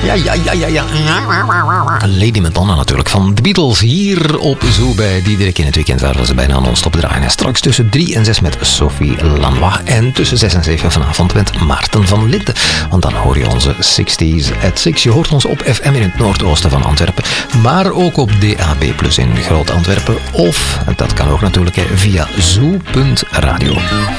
Ja. Lady Madonna natuurlijk, van de Beatles hier op Zoo bij Diederik in het weekend, waar ze bijna non-stop draaien. En straks tussen 3 en 6 met Sophie Lanois. En tussen 6 en 7 vanavond met Maarten van Linden. Want dan hoor je onze 60s at 6. Je hoort ons op FM in het noordoosten van Antwerpen. Maar ook op DAB Plus in Groot Antwerpen. Of, en dat kan ook natuurlijk, via zoo.radio.